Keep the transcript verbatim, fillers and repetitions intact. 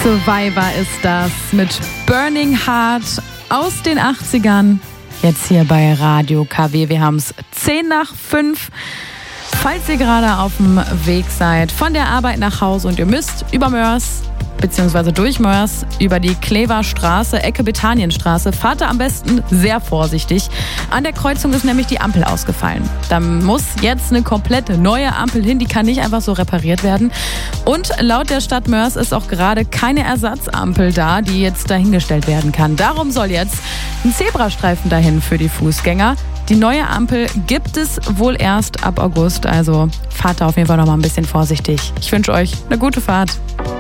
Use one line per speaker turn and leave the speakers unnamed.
Survivor ist das mit Burning Heart aus den achtzigern. Jetzt hier bei Radio K W. Wir haben es zehn nach fünf. Falls ihr gerade auf dem Weg seid von der Arbeit nach Hause und ihr müsst über Mörs beziehungsweise durch Mörs über die Kleverstraße, Ecke Betanienstraße, fahrt da am besten sehr vorsichtig. An der Kreuzung ist nämlich die Ampel ausgefallen. Da muss jetzt eine komplette neue Ampel hin, die kann nicht einfach so repariert werden. Und laut der Stadt Mörs ist auch gerade keine Ersatzampel da, die jetzt dahingestellt werden kann. Darum soll jetzt ein Zebrastreifen dahin für die Fußgänger. Die neue Ampel gibt es wohl erst ab August, also fahrt da auf jeden Fall noch mal ein bisschen vorsichtig. Ich wünsche euch eine gute Fahrt.